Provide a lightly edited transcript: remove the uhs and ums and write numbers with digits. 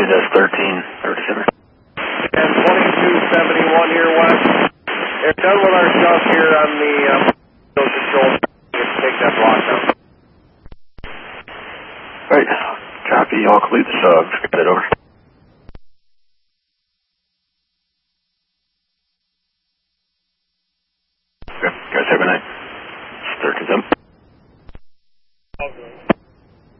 that's 1337. And 2271 here, West. They're done with our stuff here on the control. Take that block down. Right. Copy. I'll complete the sub. Get it over. Okay. Guys, have a good night. 13-7.